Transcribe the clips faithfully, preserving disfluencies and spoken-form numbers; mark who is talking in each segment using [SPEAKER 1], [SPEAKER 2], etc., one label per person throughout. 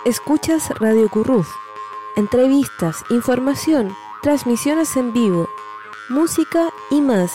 [SPEAKER 1] Escuchas Radio Curruf. Entrevistas, información, transmisiones en vivo, música y más.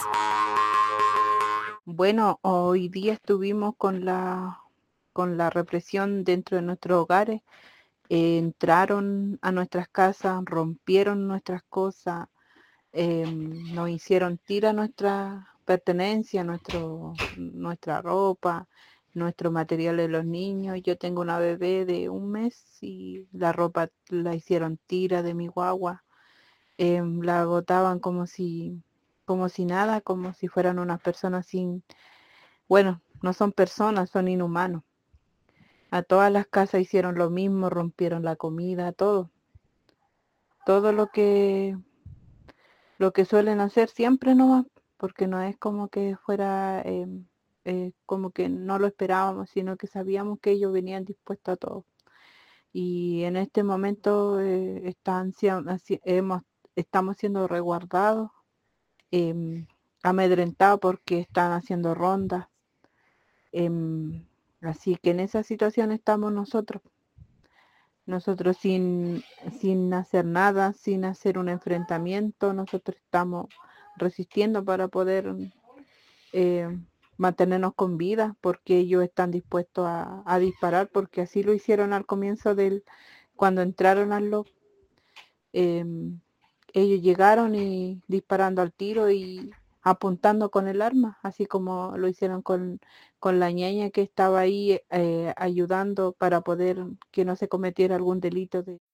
[SPEAKER 2] Bueno, hoy día estuvimos con la, con la represión dentro de nuestros hogares. Eh, entraron a nuestras casas, rompieron nuestras cosas, eh, nos hicieron tirar nuestra pertenencia, nuestro, nuestra ropa, nuestro material de los niños. Yo tengo una bebé de un mes y la ropa la hicieron tira de mi guagua. Eh, la botaban como si, como si nada, como si fueran unas personas sin, bueno, no son personas, son inhumanos. A todas las casas hicieron lo mismo, rompieron la comida, todo. Todo lo que lo que suelen hacer siempre no, porque no es como que fuera eh, eh, como que no lo esperábamos, sino que sabíamos que ellos venían dispuestos a todo. Y en este momento eh, están, hemos, estamos siendo resguardados, eh, amedrentados porque están haciendo rondas. Eh, así que en esa situación estamos nosotros. Nosotros sin, sin hacer nada, sin hacer un enfrentamiento, nosotros estamos resistiendo para poder eh, mantenernos con vida, porque ellos están dispuestos a, a disparar, porque así lo hicieron al comienzo del, cuando entraron al loco. Eh, ellos llegaron y disparando al tiro y apuntando con el arma, así como lo hicieron con, con la ñaña que estaba ahí eh, ayudando para poder que no se cometiera algún delito de